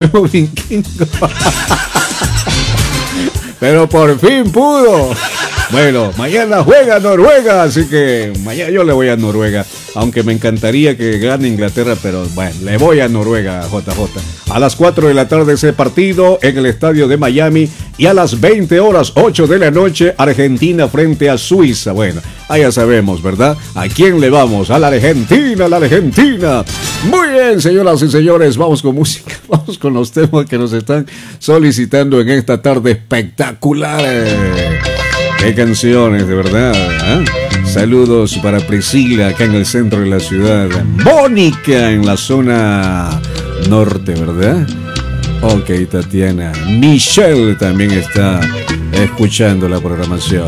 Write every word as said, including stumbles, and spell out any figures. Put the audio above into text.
nuevo vikingo. Pero por fin pudo. Bueno, mañana juega Noruega, así que mañana yo le voy a Noruega. Aunque me encantaría que gane Inglaterra, pero bueno, le voy a Noruega, J J. A las cuatro de la tarde ese partido en el estadio de Miami. Y a las veinte horas, ocho de la noche, Argentina frente a Suiza. Bueno, ahí ya sabemos, ¿verdad? ¿A quién le vamos? A la Argentina, a la Argentina. Muy bien, señoras y señores, vamos con música. Vamos con los temas que nos están solicitando en esta tarde espectacular. Qué canciones, de verdad, ¿eh? Saludos para Priscila, acá en el centro de la ciudad. Mónica, en la zona norte, ¿verdad? Ok, Tatiana. Michelle también está escuchando la programación.